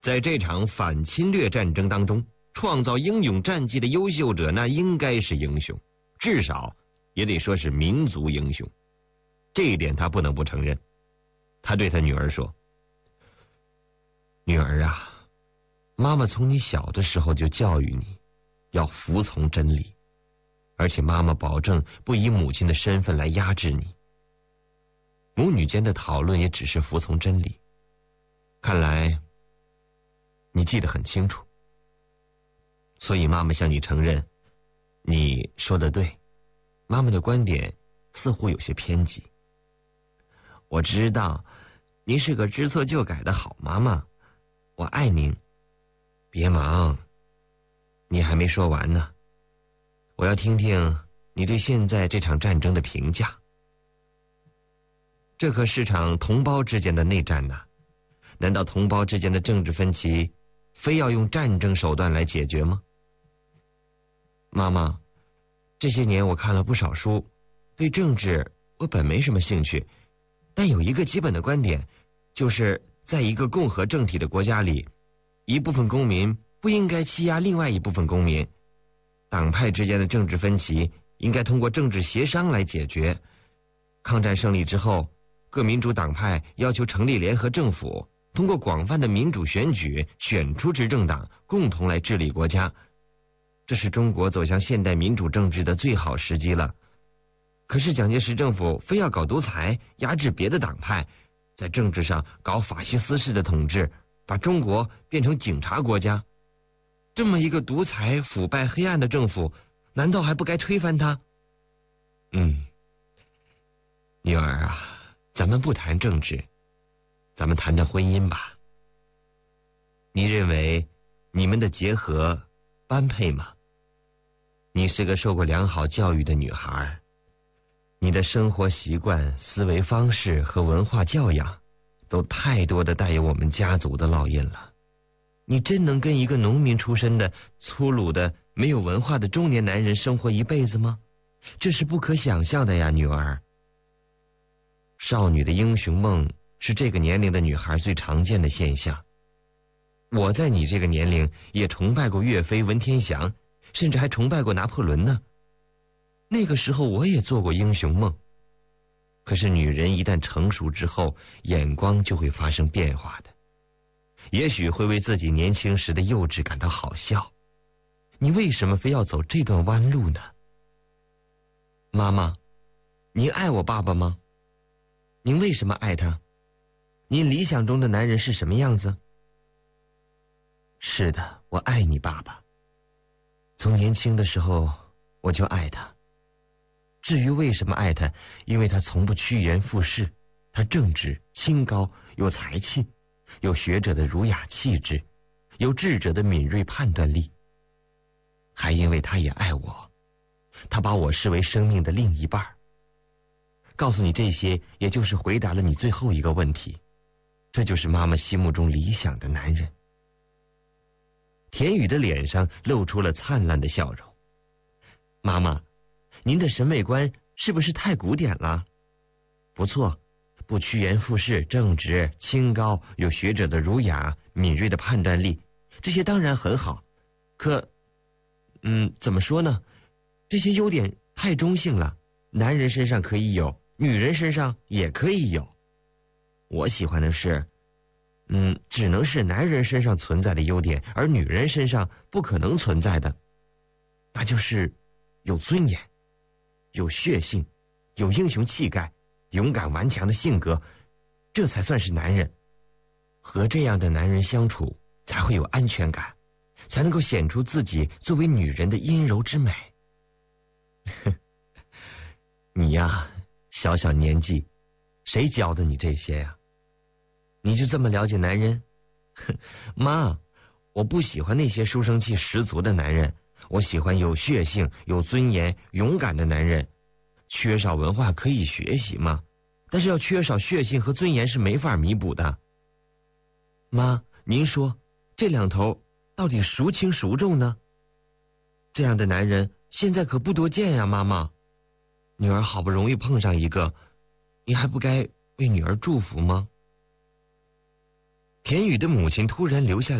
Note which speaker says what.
Speaker 1: 在这场反侵略战争当中，创造英勇战绩的优秀者，那应该是英雄，至少也得说是民族英雄。这一点他不能不承认。他对他女儿说：“女儿啊，妈妈从你小的时候就教育你，要服从真理，而且妈妈保证不以母亲的身份来压制你。”母女间的讨论也只是服从真理。看来你记得很清楚，所以妈妈向你承认，你说的对，妈妈的观点似乎有些偏激。我知道您是个知错就改的好妈妈，我爱您。别忙，你还没说完呢，我要听听你对现在这场战争的评价。这可是场同胞之间的内战呐，难道同胞之间的政治分歧非要用战争手段来解决吗？妈妈，这些年我看了不少书，对政治我本没什么兴趣，但有一个基本的观点，就是在一个共和政体的国家里，一部分公民不应该欺压另外一部分公民，党派之间的政治分歧应该通过政治协商来解决。抗战胜利之后，各民主党派要求成立联合政府，通过广泛的民主选举选出执政党，共同来治理国家。这是中国走向现代民主政治的最好时机了。可是蒋介石政府非要搞独裁，压制别的党派，在政治上搞法西斯式的统治，把中国变成警察国家。这么一个独裁、腐败、黑暗的政府，难道还不该推翻它？女儿啊，咱们不谈政治，咱们谈谈婚姻吧。你认为你们的结合般配吗？你是个受过良好教育的女孩，你的生活习惯、思维方式和文化教养都太多的带有我们家族的烙印了。你真能跟一个农民出身的、粗鲁的、没有文化的中年男人生活一辈子吗？这是不可想象的呀，女儿。少女的英雄梦是这个年龄的女孩最常见的现象。我在你这个年龄也崇拜过岳飞、文天祥，甚至还崇拜过拿破仑呢。那个时候我也做过英雄梦。可是女人一旦成熟之后，眼光就会发生变化的。也许会为自己年轻时的幼稚感到好笑。你为什么非要走这段弯路呢？妈妈，您爱我爸爸吗？您为什么爱他？您理想中的男人是什么样子？是的，我爱你爸爸。从年轻的时候我就爱他。至于为什么爱他，因为他从不趋炎附势，他正直、清高、有才气，有学者的儒雅气质，有智者的敏锐判断力。还因为他也爱我，他把我视为生命的另一半。告诉你这些，也就是回答了你最后一个问题。这就是妈妈心目中理想的男人。田雨的脸上露出了灿烂的笑容。妈妈，您的审美观是不是太古典了？不错，不趋炎附势，正直、清高，有学者的儒雅，敏锐的判断力，这些当然很好。可，怎么说呢？这些优点太中性了，男人身上可以有，女人身上也可以有。我喜欢的是，只能是男人身上存在的优点，而女人身上不可能存在的，那就是有尊严，有血性，有英雄气概，勇敢顽强的性格，这才算是男人。和这样的男人相处，才会有安全感，才能够显出自己作为女人的阴柔之美。你呀，小小年纪，谁教的你这些呀？你就这么了解男人？妈，我不喜欢那些书生气十足的男人，我喜欢有血性、有尊严、勇敢的男人。缺少文化可以学习嘛，但是要缺少血性和尊严是没法弥补的。妈，您说这两头到底孰轻孰重呢？这样的男人现在可不多见呀，妈妈。女儿好不容易碰上一个，你还不该为女儿祝福吗？ 田雨的母亲突然流下了